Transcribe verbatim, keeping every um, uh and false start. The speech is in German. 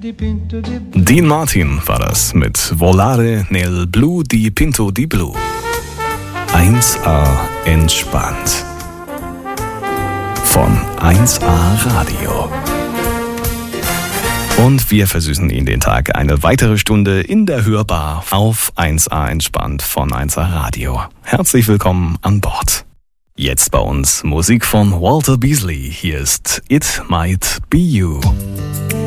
Dean Martin war das mit Volare nel blu di Pinto di Blu. eins a entspannt. Von eins a Radio. Und wir versüßen Ihnen den Tag eine weitere Stunde in der Hörbar auf eins a entspannt von eins a Radio. Herzlich willkommen an Bord. Jetzt bei uns Musik von Walter Beasley. Hier ist It Might Be You.